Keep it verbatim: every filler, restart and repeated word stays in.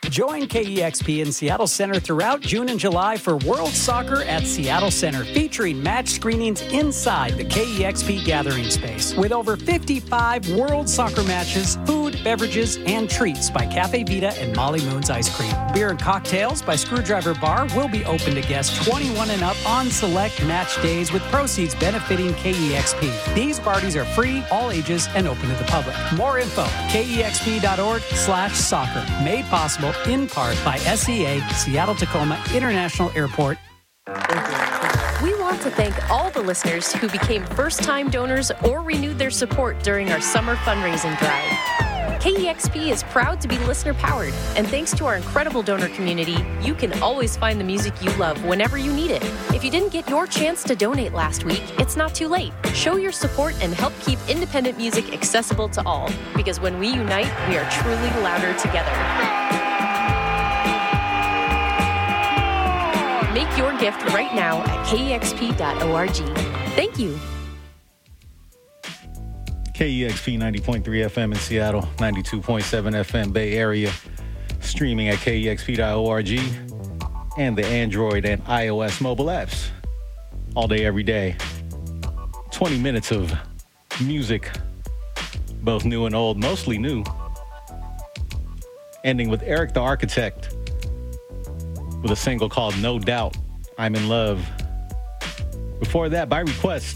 Join K E X P in Seattle Center throughout June and July for World Soccer at Seattle Center, featuring match screenings inside the K E X P gathering space. With over fifty-five World Soccer matches, food, beverages, and treats by Cafe Vita and Molly Moon's Ice Cream. Beer and cocktails by Screwdriver Bar will be open to guests twenty-one and up on select match days, with proceeds benefiting K E X P. These parties are free, all ages, and open to the public. More info, kexp.org slash soccer. Made possible in part by S E A, Seattle Tacoma International Airport. We want to thank all the listeners who became first-time donors or renewed their support during our summer fundraising drive. K E X P is proud to be listener-powered, and thanks to our incredible donor community, you can always find the music you love whenever you need it. If you didn't get your chance to donate last week, it's not too late. Show your support and help keep independent music accessible to all, because when we unite, we are truly louder together. Make your gift right now at k e x p dot org. Thank you. K E X P ninety point three F M in Seattle, ninety-two point seven F M Bay Area, streaming at k e x p dot org and the Android and iOS mobile apps. All day, every day. twenty minutes of music, both new and old, mostly new. Ending with Eric the Architect with a single called No Doubt, I'm in Love. Before that, by request,